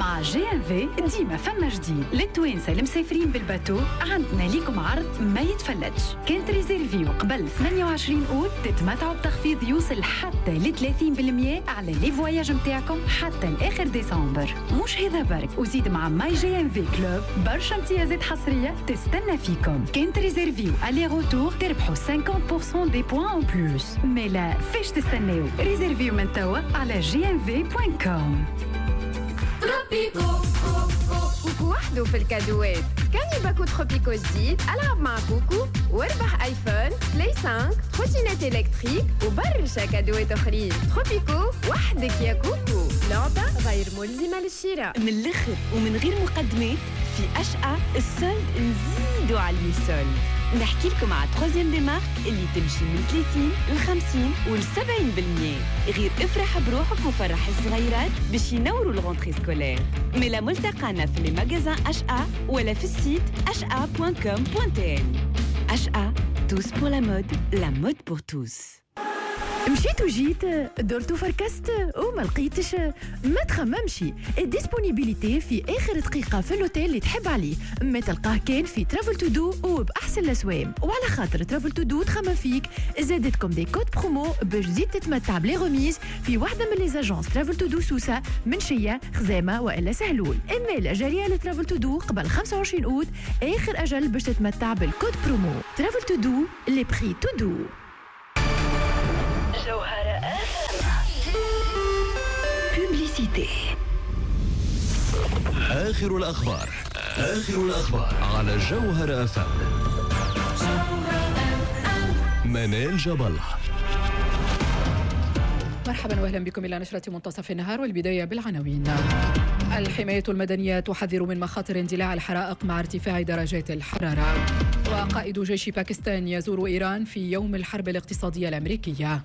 مع جي ان في ديما فما جديد. للتوانسة المسافرين بالباتو عندنا ليكم عرض ما يتفلتش. كان تريزيرفيو قبل 28 أوت تتمتعوا بتخفيض يوصل حتى ل 30% على لي فواياج متاعكم حتى الآخر ديسمبر. مش هذا برك، وزيد مع ماي جي ان في كلوب برشا امتيازات حصرية تستنى فيكم. كان تريزيرفيو الي روتور تربحوا 50% دي بوان ان بلوس. ميلا فاش تستناو؟ ريزيرفيو من توا على gnv.com. تروبيكو كوكو وحده في الكادوات. كان باكو تروبيكو جديد، ألعب مع كوكو واربح ايفون، بلاي 5، تروتينات الكتريك وبرشا كادوات اخرين. تروبيكو وحدك يا كوكو، لعبة غير ملزمة للشراء. من الاخر ومن غير مقدمات، في اشقى السولد نزيدوا على السولد. نحكي لكم على التروزيام دي مارك اللي تمشي من 30 ل 50 و 70%. غير افرح بروحك وفرح الصغيرات باش ينوروا الغونتري سكولير. ملا ملتقانا في لي ماغازان اشقى ولا في السيت ashqa.com.tn. اشقى tous pour la mode pour tous. مشيت وجيت، درت وفركست وما لقيتش، ما تخممشي. الديسبونيبيليتي في اخر دقيقه في الاوتيل اللي تحب عليه ما تلقاه كان في ترافل تو دو وباحسن الاسوام. وعلى خاطر ترافل تو دو تخمم فيك، زادتكم دي كود برومو باش تزيد تتمتع بلي غوميز في واحده من لي زاجونس ترافل تو دو سوسه، منشيه، خزامه والا سهلول. اما جاريه لترافل تو دو قبل 25 اوت اخر اجل باش تتمتع بالكود برومو. ترافل تو دو لي بري تو دو. بوبليسيتي. آخر الأخبار على جوهر أفهم. منال جبل. مرحبا واهلا بكم الى نشرة منتصف النهار، والبداية بالعناوين. الحماية المدنية تحذر من مخاطر اندلاع الحرائق مع ارتفاع درجات الحرارة. وقائد جيش باكستان يزور إيران في يوم الحرب الاقتصادية الأمريكية.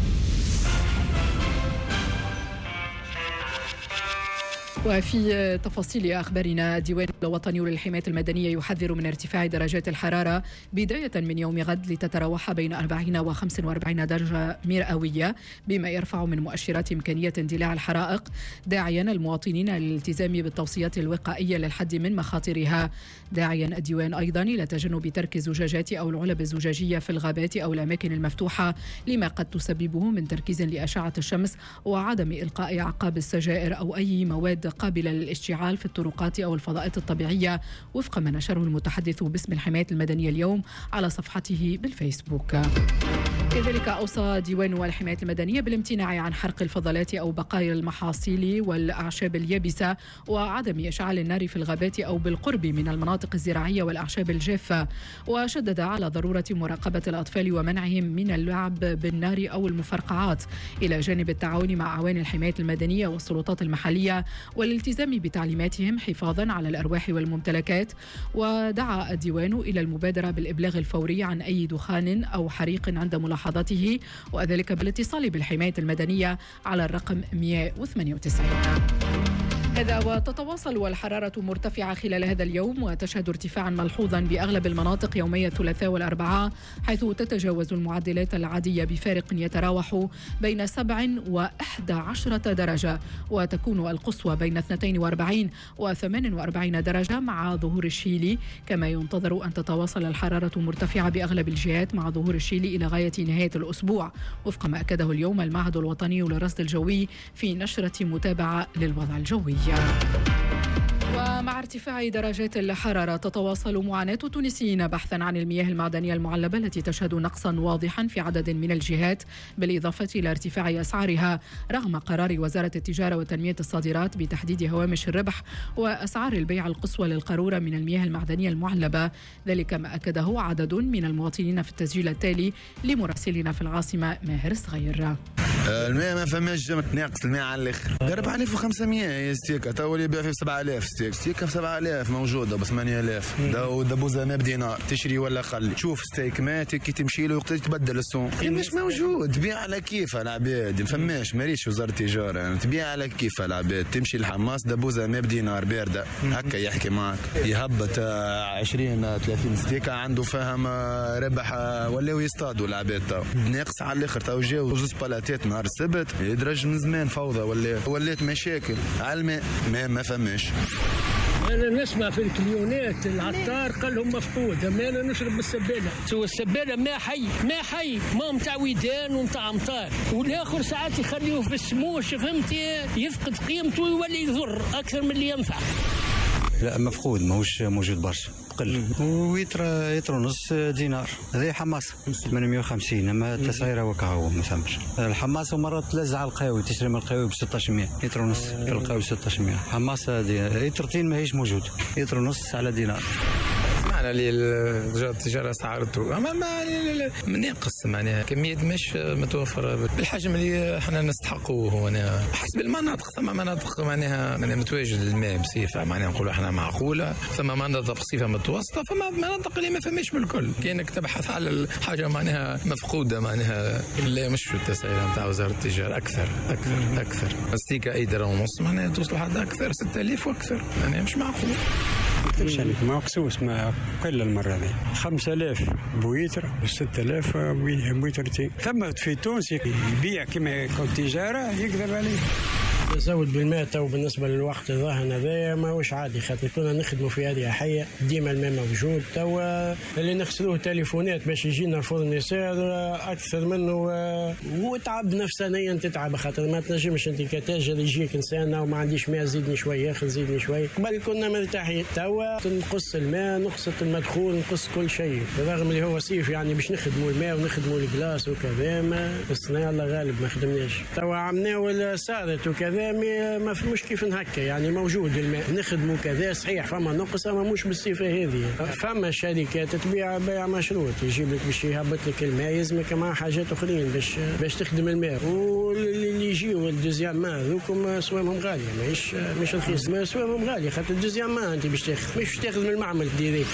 وفي تفاصيل أخبارنا، الديوان الوطني للحماية المدنية يحذر من ارتفاع درجات الحرارة بداية من يوم غد لتتراوح بين 40 و 45 درجة مئوية، بما يرفع من مؤشرات إمكانية اندلاع الحرائق، داعيا المواطنين للالتزام بالتوصيات الوقائية للحد من مخاطرها. داعيا الديوان أيضا إلى تجنب ترك الزجاجات أو العلب الزجاجية في الغابات أو الأماكن المفتوحة لما قد تسببه من تركيز لأشعة الشمس، وعدم إلقاء أعقاب السجائر أو أي مواد قابلة للاشتعال في الطرقات أو الفضاءات الطبيعية، وفق ما نشره المتحدث باسم الحماية المدنية اليوم على صفحته بالفيسبوك. كذلك أوصى ديوان الحماية المدنية بالامتناع عن حرق الفضلات أو بقايا المحاصيل والأعشاب اليابسة، وعدم إشعال النار في الغابات أو بالقرب من المناطق الزراعية والأعشاب الجافة. وشدد على ضرورة مراقبة الأطفال ومنعهم من اللعب بالنار أو المفرقعات، إلى جانب التعاون مع أعوان الحماية المدنية والسلطات المحلية والالتزام بتعليماتهم حفاظا على الأرواح والممتلكات. ودعا الديوان إلى المبادرة بالإبلاغ الفوري عن أي دخان أو حريق عند ملاحظته، وذلك بالاتصال بالحماية المدنية على الرقم 198. هذا وتتواصل الحرارة مرتفعة خلال هذا اليوم، وتشهد ارتفاعا ملحوظا بأغلب المناطق يومي الثلاثاء والأربعاء، حيث تتجاوز المعدلات العادية بفارق يتراوح بين 7 و11 درجة، وتكون القصوى بين 42 و48 درجة مع ظهور الشيلي. كما ينتظر أن تتواصل الحرارة مرتفعة بأغلب الجهات مع ظهور الشيلي إلى غاية نهاية الأسبوع، وفق ما أكده اليوم المعهد الوطني للرصد الجوي في نشرة متابعة للوضع الجوي. ومع ارتفاع درجات الحرارة تتواصل معاناة التونسيين بحثا عن المياه المعدنية المعلبة التي تشهد نقصا واضحا في عدد من الجهات، بالإضافة إلى ارتفاع أسعارها رغم قرار وزارة التجارة وتنمية الصادرات بتحديد هوامش الربح وأسعار البيع القصوى للقارورة من المياه المعدنية المعلبة. ذلك ما أكده عدد من المواطنين في التسجيل التالي لمراسلنا في العاصمة ماهر صغير. الماء ما فماش ناقص الماء على الاخر. 4500 ستيكه تو اللي يبيع فيه 7000 ستيكه ب 7000 موجوده ب 8000. دبوزه ما بدينار تشري ولا خلي. شوف ستيك مات كي تمشي له يتبدل السوم مش موجود. تبيع على كيفها العباد، ما فماش ماريش وزاره التجاره يعني. تبيع على كيفها العباد، تمشي الحماس دبوزه ما بدينار بارده هكا يحكي معك يهبط 20 30 ستيكه عنده فهم ربح ولاو يصطادوا العباد. تو ناقص على الاخر تو جاو زوز بالاتات نهار السبت يدرج من زمان فوضى ولات مشاكل على الماء ما فماش. أنا نسمع في الكليونات العطار قال لهم مفقود، أما أنا نشرب بالسبالة. سوى السبالة ما حي ما متاع ويدان ومتاع أمطار، والآخر ساعات يخليه في السموش فهمتي يفقد قيمته ويولي يضر أكثر من اللي ينفع. لا مفقود ماهوش موجود برشا قل ويتر ونص دينار. هذه حماصة 850 اما التسعيره وكهو ما فهمش. الحماصة مرات تلزع القهوي تشري من القهوي ب 1600 لتر ونص في القهوي 1600. حماصة لترتين ماهيش موجود لتر ونص على دينار. سمعنا اللي التجارة سعرته أما ما ناقص معناها كمية مش متوفرة بالحجم اللي احنا نستحقوه هنا حسب المناطق. ثم مناطق معناها متواجد الماء بصفة معناها نقولوا احنا معقولة، ثم مناطق بصفة متوسطة، فما مناطق اللي ما فماش بالكل. كأنك تبحث على الحاجة معناها مفقودة معناها اللي مش في التسعيرة نتاع وزارة التجارة أكثر استيكا أي درهم ونص معناها توصل حد أكثر 6000 وأكثر معناها مش معقول. ما مقسوس ما قل المرة دي 5000 بويتر و 6000 بويترتين. ثم في تونس يبيع كما تجارة يكذب عليه. تزود بالماء تو بالنسبه للوقت الظاهر هذا ماهوش عادي، خاطر كنا نخدموا في هذه حيه ديما الماء موجود. تو اللي نغسلوه تليفونات باش يجينا الفورنيسور اكثر منه، وتعب نفسانيا تتعب خاطر ما تنجمش انت كتاجر يجيك انسان وما عنديش ماء زيدني شويه ياخذ زيدني شويه. قبل كنا مرتاحين، توا نقص الماء نقص المدخول نقص كل شيء، رغم اللي هو صيف يعني باش نخدموا الماء ونخدموا الكلاس وكذا. ما السنه الله غالب ما خدمناش. توا عملناو صارت وكذا ما فماش كيف نهكا يعني موجود الماء نخدموا كذا صحيح. فما نقص اما مش بالصفه هذه. فما شركات تبيع بيع مشروط يجيب لك باش يهبط لك الماء يلزمك مع حاجات اخرين باش تخدم الماء. واللي يجيو الدوزيام ما هذوكم سواهم غاليه مش رخيص، ما سواهم غاليه خاطر الدوزيام ما انت باش تاخذ مش تاخذ من المعمل ديريكت.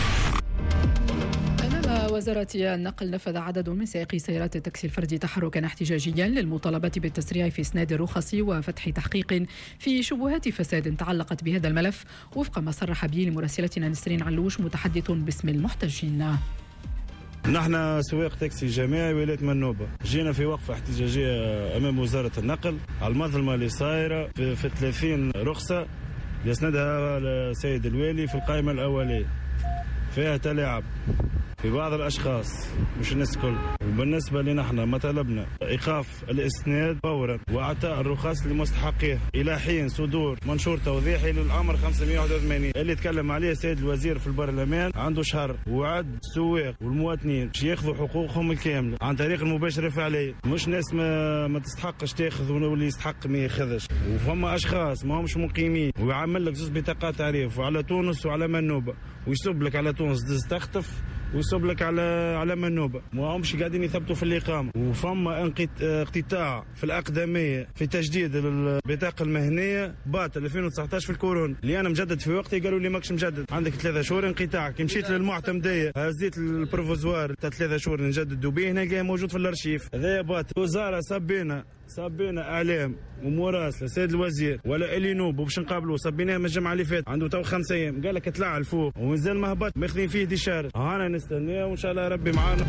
وزارة النقل نفذ عدد من سائقي سيارات التاكسي الفردي تحركا احتجاجيا للمطالبة بالتسريع في إسناد الرخص وفتح تحقيق في شبهات فساد تعلقت بهذا الملف، وفق ما صرح به لمراسلتنا نسرين علوش متحدث باسم المحتجين. نحن سواق تاكسي جماعي ولاية منوبة جينا في وقفة احتجاجية أمام وزارة النقل على المظلمة اللي صايرة في 30 رخصة يسندها السيد الوالي في القائمة الأولية فيها تلاعب في بعض الأشخاص مش الناس الكل. وبالنسبة لنا احنا ما طلبنا إيقاف الإسناد فورا وإعطاء الرخص لمستحقيه إلى حين صدور منشور توضيحي للأمر 581 اللي تكلم عليه السيد الوزير في البرلمان. عنده شهر وعد السواق والمواطنين باش ياخذوا حقوقهم الكاملة عن طريق المباشرة الفعلية، مش ناس ما تستحقش تاخذ واللي يستحق ما ياخذش. وفما أشخاص ما همش مقيمين ويعمل لك 2 بطاقات تعريف وعلى تونس وعلى منوبة ويسب لك على تونس تستخطف ويصب لك على منوبة، ما همش قاعدين يثبتوا في الإقامة. وفما اقتطاع في الأقدمية في تجديد البطاقة المهنية باطل 2019 في الكورونا اللي أنا مجدد في وقتي قالوا لي ماكش مجدد، عندك 3 شهور انقطاع. كي مشيت للمعتمدية هزيت البروفوزوار تاع 3 شهور نجددوا به نلقاه موجود في الأرشيف. هذا باطل. الوزارة صبينا اعلام ومراسله سيد الوزير ولا الي نوب وباش نقابلوه صبيناه من الجمعه اللي فاتت عنده تو 5 ايام قال لك اطلع الفوق ومازال ما هبط ماخذين فيه ديشارج. انا نستناه وان شاء الله ربي معانا.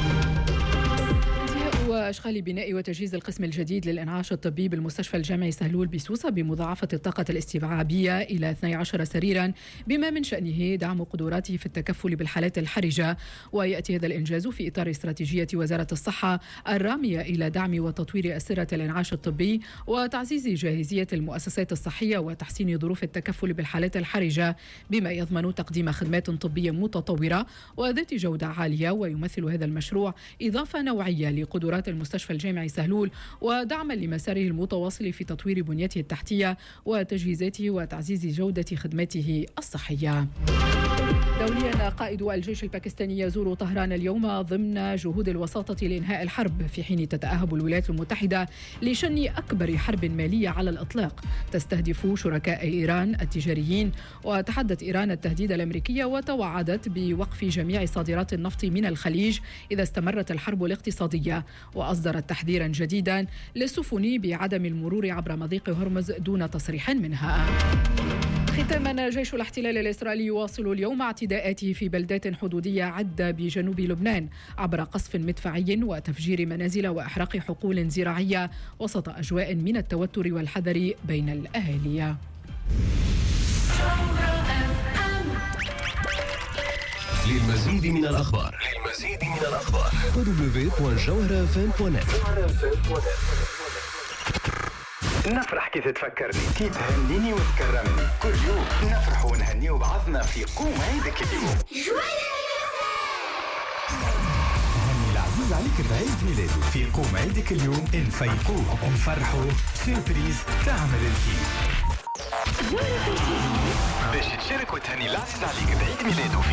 وأشغال بناء وتجهيز القسم الجديد للإنعاش الطبي بالمستشفى الجامعي سهلول بسوسة بمضاعفة الطاقة الاستيعابية إلى 12 سريرا بما من شأنه دعم قدراته في التكفل بالحالات الحرجة. ويأتي هذا الإنجاز في إطار استراتيجية وزارة الصحة الرامية إلى دعم وتطوير أسرة الإنعاش الطبي وتعزيز جاهزية المؤسسات الصحية وتحسين ظروف التكفل بالحالات الحرجة بما يضمن تقديم خدمات طبية متطورة وذات جودة عالية. ويمثل هذا المشروع إضافة نوعية لقدرات المستشفى الجامعي سهلول ودعما لمساره المتواصل في تطوير بنيته التحتية وتجهيزاته وتعزيز جودة خدماته الصحية. دوليا قائد الجيش الباكستاني يزور طهران اليوم ضمن جهود الوساطة لإنهاء الحرب في حين تتأهب الولايات المتحدة لشن أكبر حرب مالية على الإطلاق تستهدف شركاء إيران التجاريين. وتحدت إيران التهديد الأمريكي وتوعدت بوقف جميع صادرات النفط من الخليج إذا استمرت الحرب الاقتصادية، وأصدرت تحذيرا جديدا للسفن بعدم المرور عبر مضيق هرمز دون تصريح منها. ختاما، جيش الاحتلال الإسرائيلي يواصل اليوم اعتداءاته في بلدات حدودية عدة بجنوب لبنان عبر قصف مدفعي وتفجير منازل وإحراق حقول زراعية وسط أجواء من التوتر والحذر بين الأهالي. للمزيد من الأخبار www.jawharafm.net. نفرح كي تتفكرني، كي تهنيني وتكرمني، كل يوم نفرح ونهني بعضنا في قوم عيدك اليوم. هني العزيز عليك بعيد ميلاده في قوم عيدك اليوم، نفيقوه ونفرحوا سيربريز تعمل الكيف باش تشارك وتهني العزيز عليك بعيد ميلاده.